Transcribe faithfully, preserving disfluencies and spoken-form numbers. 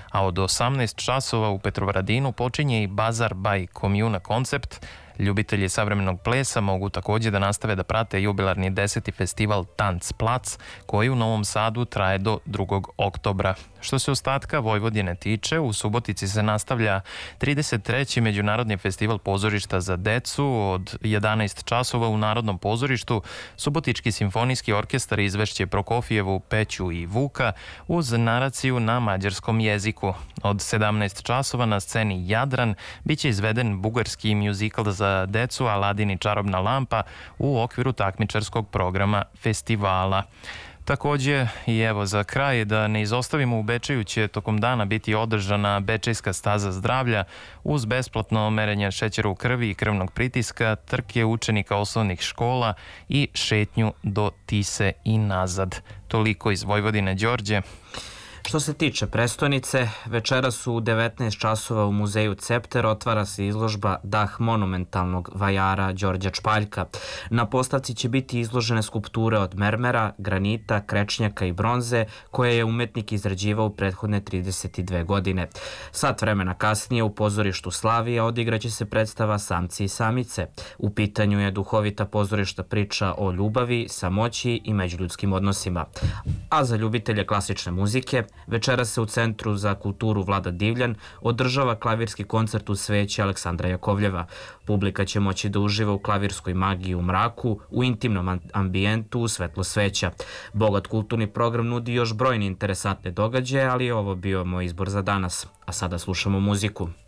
a od osamnaest časova u Petrovaradinu počinje i Bazar by Komjuna koncept. Ljubitelji savremenog plesa mogu također da nastave da prate jubilarni deseti festival Tanc Plac, koji u Novom Sadu traje do drugog oktobra. Što se ostatka Vojvodine tiče, u Subotici se nastavlja trideset treći Međunarodni festival pozorišta za decu. Od jedanaest časova u Narodnom pozorištu Subotički simfonijski orkestar izvešće Prokofijevu Peću i Vuka uz naraciju na mađarskom jeziku. Od sedamnaest časova na sceni Jadran biće izveden bugarski mjuzikl za decu Aladin i čarobna lampa u okviru takmičarskog programa festivala. Također, i evo za kraj, da ne izostavimo, u Bečeju će tokom dana biti održana Bečejska staza zdravlja uz besplatno merenje šećera u krvi i krvnog pritiska, trke učenika osnovnih škola i šetnju do Tise i nazad. Toliko iz Vojvodine, Đorđe. Što se tiče prestonice, večeras u devetnaest časova u muzeju Cepter otvara se izložba Dah monumentalnog vajara Đorđa Čpaljka. Na postavci će biti izložene skulpture od mermera, granita, krečnjaka i bronze koje je umetnik izrađivao u prethodne trideset dve godine. Sat vremena kasnije u pozorištu Slavija odigraće se predstava Samci i samice. U pitanju je duhovita pozorišta priča o ljubavi, samoći i međuljudskim odnosima. A za ljubitelje klasične muzike, večeras se u Centru za kulturu Vlada Divljan održava klavirski koncert u sveći Aleksandra Jakovljeva. Publika će moći da uživa u klavirskoj magiji u mraku, u intimnom ambijentu, u svetlo sveća. Bogat kulturni program nudi još brojne interesantne događaje, ali ovo bio moj izbor za danas. A sada slušamo muziku.